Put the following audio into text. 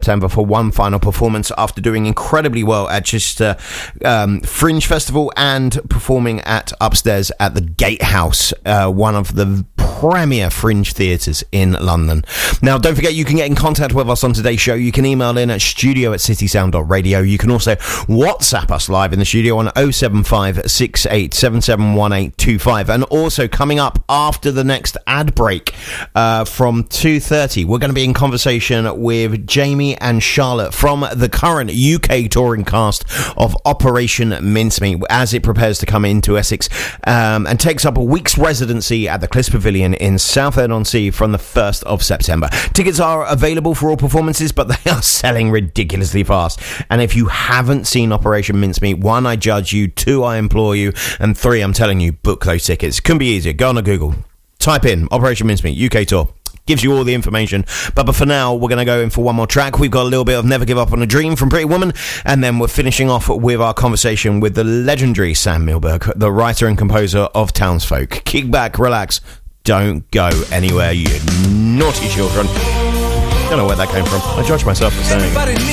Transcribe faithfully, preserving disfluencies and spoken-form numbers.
September for one final performance after doing incredibly well at Chichester um, Fringe Festival and performing at upstairs at the Gatehouse, uh, one of the premier fringe theatres in London. Now, don't forget, you can get in contact with us on today's show. You can email in at studio at citysound dot radio. You can also WhatsApp us live in the studio on oh seven five, six eight seven seven, one eight two five. And also, coming up after the next ad break uh, from two thirty, we're going to be in conversation with Jamie and Charlotte from the current U K touring cast of Operation Mincemeat as it prepares to come into Essex um, and takes up a week's residency at the Cliffs Pavilion in Southend-on-Sea from the first of September. Tickets are available for all performances, but they are selling ridiculously fast. And if you haven't seen Operation Mincemeat, one, I judge you, two, I implore you, and three, I'm telling you, book those tickets. Couldn't be easier. Go on to Google, type in Operation Mincemeat U K Tour. Gives you all the information. But, but for now, we're going to go in for one more track. We've got a little bit of Never Give Up on a Dream from Pretty Woman, and then we're finishing off with our conversation with the legendary Sam Milberg, the writer and composer of Townsfolk. Kick back, relax, don't go anywhere, you naughty children. Don't know where that came from. I judge myself for saying it.